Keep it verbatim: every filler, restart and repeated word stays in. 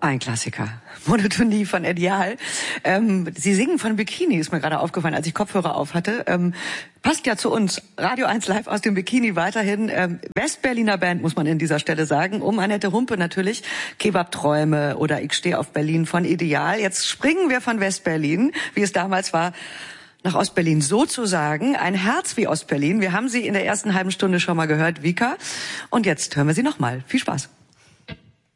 Ein Klassiker. Monotonie von Ideal. Ähm, Sie singen von Bikini, ist mir gerade aufgefallen, als ich Kopfhörer auf hatte. Ähm, passt ja zu uns. Radio eins live aus dem Bikini weiterhin. Ähm, Westberliner Band, muss man in dieser Stelle sagen. Um Annette Humpe natürlich. Kebab-Träume oder Ich stehe auf Berlin von Ideal. Jetzt springen wir von Westberlin, wie es damals war, nach Ostberlin sozusagen. Ein Herz wie Ostberlin. Wir haben sie in der ersten halben Stunde schon mal gehört, Vika. Und jetzt hören wir sie nochmal. Viel Spaß.